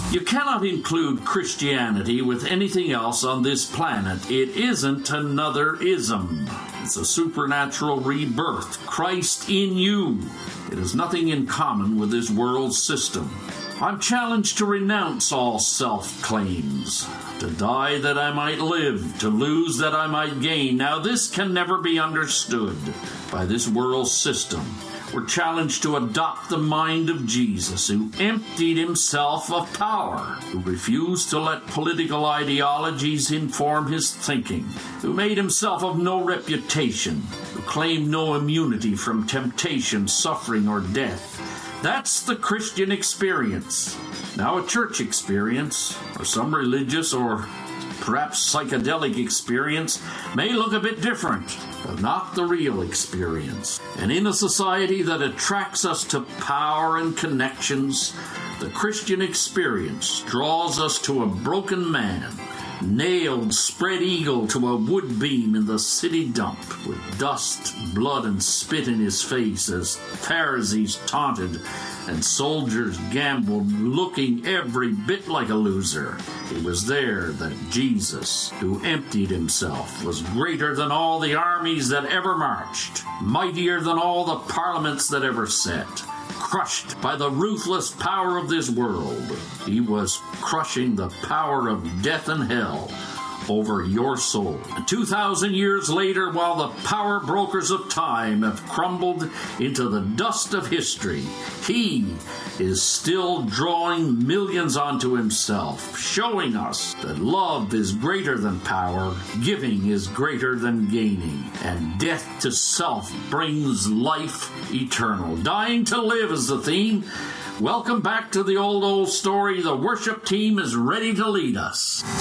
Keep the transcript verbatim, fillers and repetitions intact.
You cannot include Christianity with anything else on this planet. It isn't another ism. It's a supernatural rebirth. Christ in you. It has nothing in common with this world system. I'm challenged to renounce all self-claims. To die that I might live, to lose that I might gain. Now this can never be understood by this world system. We're challenged to adopt the mind of Jesus, who emptied himself of power, who refused to let political ideologies inform his thinking, who made himself of no reputation, who claimed no immunity from temptation, suffering, or death. That's the Christian experience. Now a church experience, or some religious or perhaps psychedelic experience, may look a bit different, but not the real experience. And in a society that attracts us to power and connections, the Christian experience draws us to a broken man, nailed spread eagle to a wood beam in the city dump, with dust, blood, and spit in his face as Pharisees taunted and soldiers gambled, looking every bit like a loser. It was there that Jesus, who emptied himself, was greater than all the armies that ever marched, mightier than all the parliaments that ever sat, crushed by the ruthless power of this world. He was crushing the power of death and hell over your soul. And two thousand years later, while the power brokers of time have crumbled into the dust of history, he is still drawing millions onto himself, showing us that love is greater than power, giving is greater than gaining, and death to self brings life eternal. Dying to live is the theme. Welcome back to the old, old story. The worship team is ready to lead us.